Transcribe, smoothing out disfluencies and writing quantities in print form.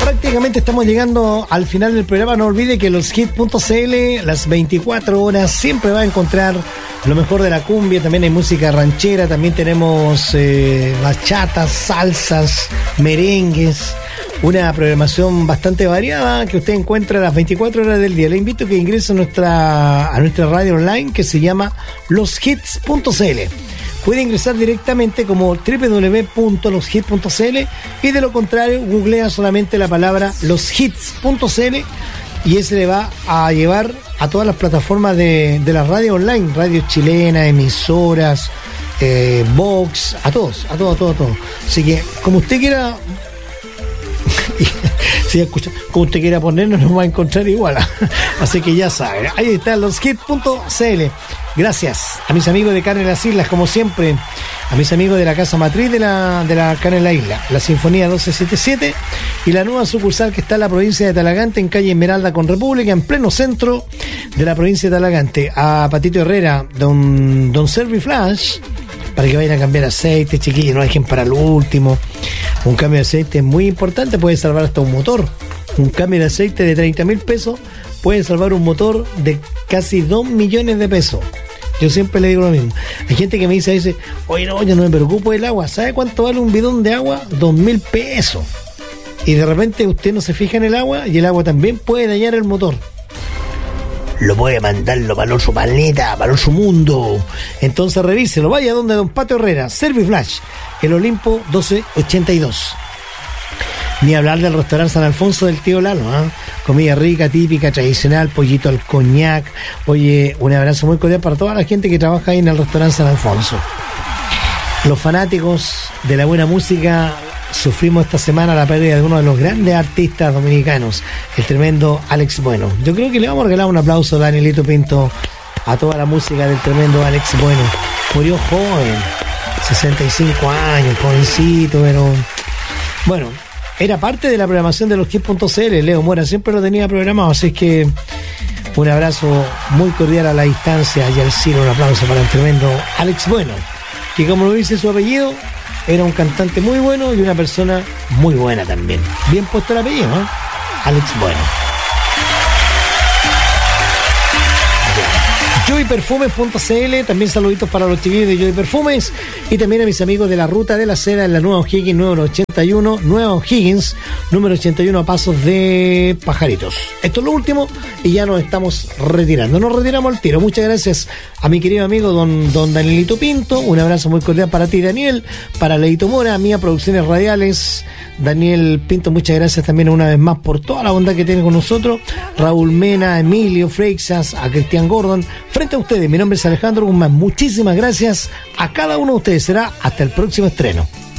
Prácticamente estamos llegando al final del programa. No olvide que los hits.cl, las 24 horas, siempre va a encontrar lo mejor de la cumbia. También hay música ranchera, también tenemos bachatas, salsas, merengues. Una programación bastante variada que usted encuentra a las 24 horas del día. Le invito a que ingrese a nuestra radio online que se llama loshits.cl. Puede ingresar directamente como www.loshits.cl y de lo contrario googlea solamente la palabra loshits.cl y ese le va a llevar a todas las plataformas de la radio online, radio chilena, emisoras, Vox, a todos. Así que como usted quiera si escucha, como usted quiera ponernos, nos va a encontrar igual. Así que ya saben, ahí está loshits.cl. Gracias a mis amigos de Carne en las Islas, como siempre, a mis amigos de la casa matriz de la Carne en la Isla, la Sinfonía 1277 y la nueva sucursal que está en la provincia de Talagante, en calle Esmeralda con República, en pleno centro de la provincia de Talagante. A Patito Herrera, Don Serviflash, para que vayan a cambiar aceite, chiquillos, no dejen para lo último. Un cambio de aceite es muy importante, puede salvar hasta un motor. Un cambio de aceite de 30.000 pesos puede salvar un motor de casi 2 millones de pesos. Yo siempre le digo lo mismo. Hay gente que me dice, oye, no, yo no me preocupo del agua. ¿Sabe cuánto vale un bidón de agua? 2.000 pesos. Y de repente usted no se fija en el agua y el agua también puede dañar el motor. Lo puede mandarlo para el otro planeta, para el otro mundo. Entonces revíselo. Vaya donde Don Pato Herrera, Serviflash, el Olimpo 1282. Ni hablar del restaurante San Alfonso del tío Lalo, ¿eh? Comida rica, típica, tradicional, pollito al coñac. Oye, un abrazo muy cordial para toda la gente que trabaja ahí en el restaurante San Alfonso. Los fanáticos de la buena música sufrimos esta semana la pérdida de uno de los grandes artistas dominicanos, el tremendo Alex Bueno. Yo creo que le vamos a regalar un aplauso a Danielito Pinto, a toda la música del tremendo Alex Bueno. Murió joven, 65 años, jovencito, pero bueno, era parte de la programación de los hits.cl. Leo Mora siempre lo tenía programado, así que un abrazo muy cordial a la distancia y al cielo, un aplauso para el tremendo Alex Bueno, que como lo dice su apellido, era un cantante muy bueno y una persona muy buena también. Bien puesto el apellido, ¿eh? Alex Bueno. Joyperfumes.cl, también saluditos para los chiquillos de Joy Perfumes y también a mis amigos de la Ruta de la Seda en la Nueva O'Higgins número 81, Nueva O'Higgins número 81 a pasos de Pajaritos. Esto es lo último y ya nos estamos retirando. Nos retiramos al tiro. Muchas gracias a mi querido amigo don Danielito Pinto. Un abrazo muy cordial para ti, Daniel, para Leito Mora, Mía Producciones Radiales. Daniel Pinto, muchas gracias también una vez más por toda la bondad que tiene con nosotros. Raúl Mena, Emilio Freixas, a Cristian Gordon. Frente a ustedes, mi nombre es Alejandro Guzmán. Muchísimas gracias a cada uno de ustedes. Será hasta el próximo estreno.